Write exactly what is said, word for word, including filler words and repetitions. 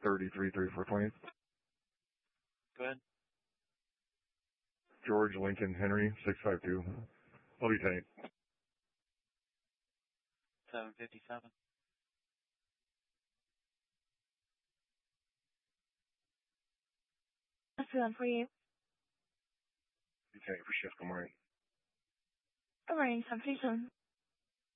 thirty-three thirty-four twenty. Go ahead. George Lincoln Henry, six five two. I'll be tight. seven fifty-seven. That's the one for you. Be tight for shift. Good morning. Good morning, seven fifty-seven.